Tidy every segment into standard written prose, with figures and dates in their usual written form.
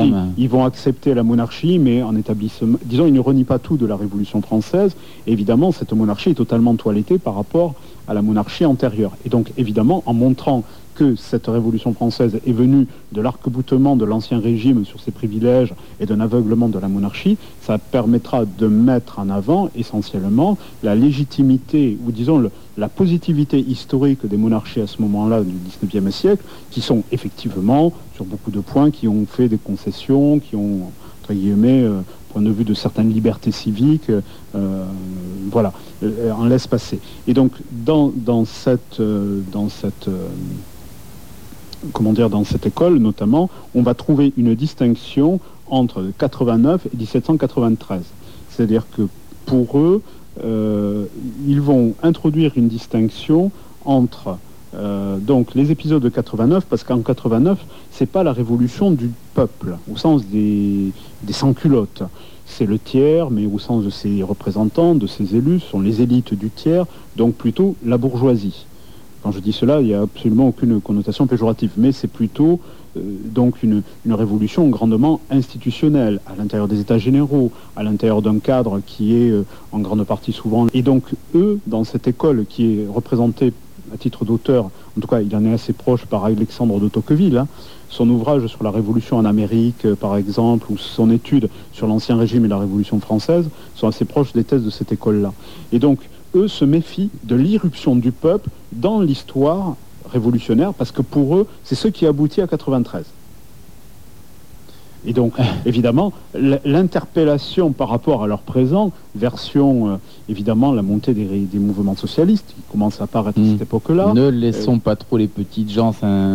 ils vont accepter la monarchie, mais en établissement... Disons, ils ne renient pas tout de la Révolution française. Et évidemment, cette monarchie est totalement toilettée par rapport à la monarchie antérieure. Et donc, évidemment, en montrant que cette Révolution française est venue de l'arc-boutement de l'Ancien Régime sur ses privilèges et d'un aveuglement de la monarchie, ça permettra de mettre en avant essentiellement la légitimité, ou disons la positivité historique des monarchies à ce moment-là du XIXe siècle, qui sont effectivement, sur beaucoup de points, qui ont fait des concessions, qui ont, entre guillemets, point de vue de certaines libertés civiques, en laisse passer. Et donc, dans cette école, notamment, on va trouver une distinction entre 89 et 1793. C'est-à-dire que pour eux, ils vont introduire une distinction entre donc les épisodes de 89, parce qu'en 89, c'est pas la révolution du peuple, au sens des sans-culottes. C'est le tiers, mais au sens de ses représentants, de ses élus, ce sont les élites du tiers, donc plutôt la bourgeoisie. Quand je dis cela, il n'y a absolument aucune connotation péjorative, mais c'est plutôt donc une révolution grandement institutionnelle, à l'intérieur des États généraux, à l'intérieur d'un cadre qui est en grande partie souvent... Et donc eux, dans cette école qui est représentée à titre d'auteur, en tout cas il en est assez proche par Alexandre de Tocqueville, son ouvrage sur la Révolution en Amérique, par exemple, ou son étude sur l'Ancien Régime et la Révolution française, sont assez proches des thèses de cette école-là. Et donc, eux se méfient de l'irruption du peuple dans l'histoire révolutionnaire, parce que pour eux, c'est ce qui aboutit à 93. Et donc, évidemment, l'interpellation par rapport à leur présent, version, évidemment, la montée des mouvements socialistes, qui commencent à apparaître à cette époque-là. Ne laissons pas trop les petites gens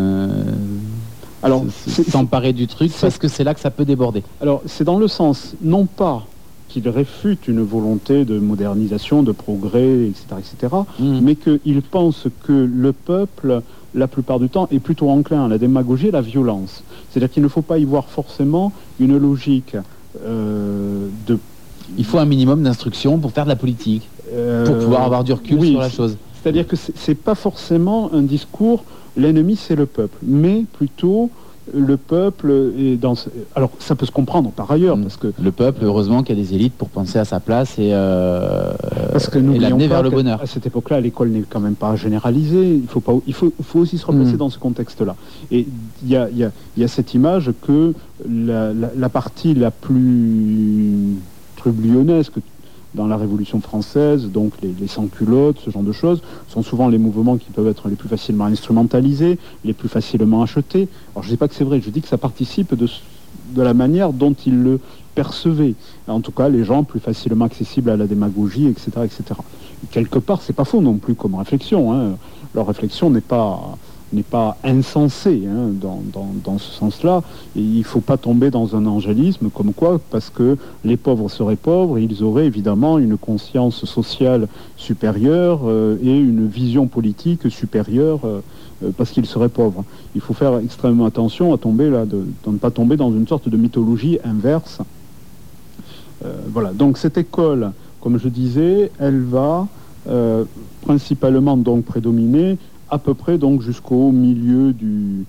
s'emparer du truc, parce que c'est là que ça peut déborder. Alors, c'est dans le sens, non pas qu'il réfute une volonté de modernisation, de progrès, etc., mais qu'il pense que le peuple, la plupart du temps, est plutôt enclin à la démagogie et à la violence. C'est-à-dire qu'il ne faut pas y voir forcément une logique de... Il faut un minimum d'instruction pour faire de la politique, pour pouvoir avoir du recul sur la chose. C'est-à-dire que c'est pas forcément un discours, l'ennemi c'est le peuple, mais plutôt... Le peuple est dans... Alors, ça peut se comprendre par ailleurs, parce que... Le peuple, heureusement qu'il y a des élites pour penser à sa place et l'amener vers le bonheur. À cette époque-là, l'école n'est quand même pas généralisée. Il faut aussi se replacer dans ce contexte-là. Et il y a cette image que la partie la plus trublionnesque dans la Révolution française, donc les sans-culottes, ce genre de choses, sont souvent les mouvements qui peuvent être les plus facilement instrumentalisés, les plus facilement achetés. Alors je ne dis pas que c'est vrai, je dis que ça participe de la manière dont ils le percevaient. En tout cas, les gens plus facilement accessibles à la démagogie, etc. etc. Et quelque part, c'est pas faux non plus comme réflexion. Leur réflexion n'est pas insensée dans ce sens-là. Et il ne faut pas tomber dans un angélisme comme quoi, parce que les pauvres seraient pauvres, ils auraient évidemment une conscience sociale supérieure et une vision politique supérieure parce qu'ils seraient pauvres. Il faut faire extrêmement attention à ne pas tomber dans une sorte de mythologie inverse. Voilà. Donc cette école, comme je disais, elle va principalement donc prédominer à peu près donc jusqu'au milieu du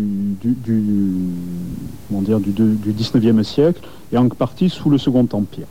19e siècle et en partie sous le Second Empire.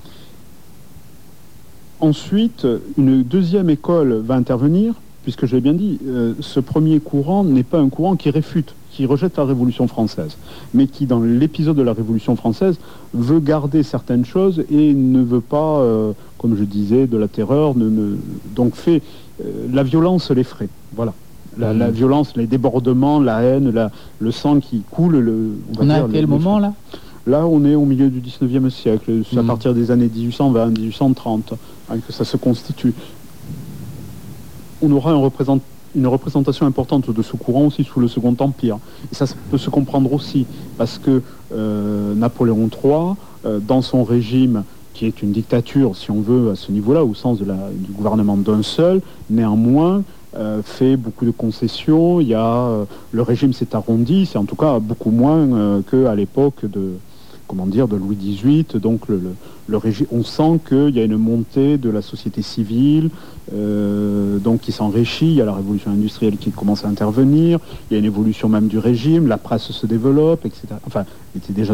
Ensuite, une deuxième école va intervenir, puisque je l'ai bien dit, ce premier courant n'est pas un courant qui réfute, qui rejette la Révolution française, mais qui, dans l'épisode de la Révolution française, veut garder certaines choses et ne veut pas, comme je disais, de la terreur, donc fait la violence l'effraie. Voilà. La violence, les débordements, la haine, le sang qui coule. On a à quel moment là ? Là, on est au milieu du 19e siècle. C'est à partir des années 1820, 1830 que ça se constitue. On aura une représentation importante de ce courant aussi sous le Second Empire. Et ça peut se comprendre aussi, parce que Napoléon III, dans son régime, qui est une dictature, si on veut, à ce niveau-là, au sens du gouvernement d'un seul, néanmoins, fait beaucoup de concessions. Le régime s'est arrondi, c'est en tout cas beaucoup moins qu'à l'époque de Louis XVIII. Donc le régime, on sent qu'il y a une montée de la société civile, donc qui s'enrichit. Il y a la révolution industrielle qui commence à intervenir. Il y a une évolution même du régime. La presse se développe, etc. Enfin, il était déjà